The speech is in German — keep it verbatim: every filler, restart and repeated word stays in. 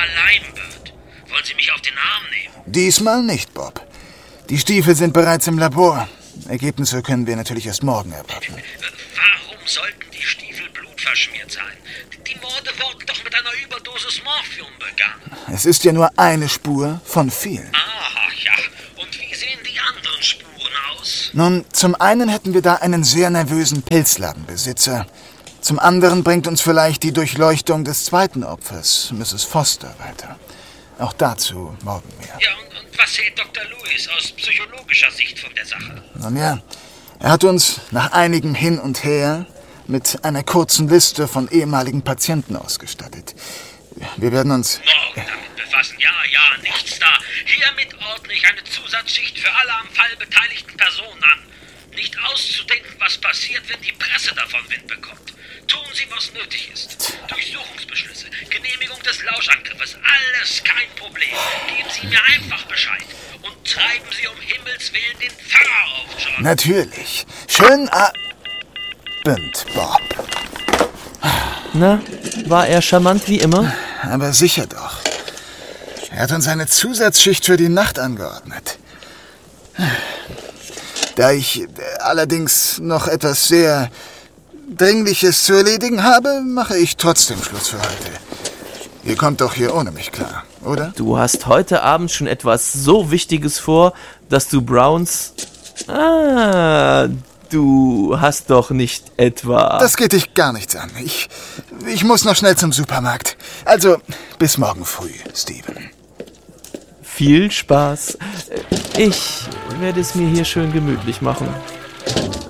allein, Bert. Wollen Sie mich auf den Arm nehmen? Diesmal nicht, Bob. Die Stiefel sind bereits im Labor. Ergebnisse können wir natürlich erst morgen erwarten. Warum sollten die Stiefel blutverschmiert sein? Die Morde wurden doch mit einer Überdosis Morphium begangen. Es ist ja nur eine Spur von vielen. Aha, ja. Und wie sehen die anderen Spuren aus? Nun, zum einen hätten wir da einen sehr nervösen Pilzladenbesitzer. Zum anderen bringt uns vielleicht die Durchleuchtung des zweiten Opfers, Misses Foster, weiter. Auch dazu morgen mehr. Ja, und, und was hält Doktor Lewis aus psychologischer Sicht von der Sache? Nun ja, er hat uns nach einigem Hin und Her mit einer kurzen Liste von ehemaligen Patienten ausgestattet. Wir werden uns... Morgen damit befassen. Ja, ja, nichts da. Hiermit ordne ich eine Zusatzschicht für alle am Fall beteiligten Personen an. Nicht auszudenken, was passiert, wenn die Presse davon Wind bekommt. Tun Sie, was nötig ist. Durchsuchungsbeschlüsse, Genehmigung des Lauschangriffes, alles kein Problem. Geben Sie mir einfach Bescheid. Und treiben Sie um Himmels Willen den Pfarrer auf, John. Natürlich. Schön Abend, Bob. Na, war er charmant wie immer? Aber sicher doch. Er hat uns eine Zusatzschicht für die Nacht angeordnet. Da ich allerdings noch etwas sehr Dringliches zu erledigen habe, mache ich trotzdem Schluss für heute. Ihr kommt doch hier ohne mich klar, oder? Du hast heute Abend schon etwas so Wichtiges vor, dass du Browns... Ah, du hast doch nicht etwa... Das geht dich gar nichts an. Ich, ich muss noch schnell zum Supermarkt. Also, bis morgen früh, Steven. Viel Spaß. Ich werde es mir hier schön gemütlich machen.